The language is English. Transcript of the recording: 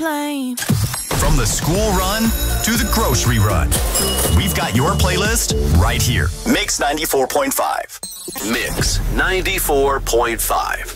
blame. From the school run to the grocery run, we've got your playlist right here. Mix 94.5. Mix 94.5.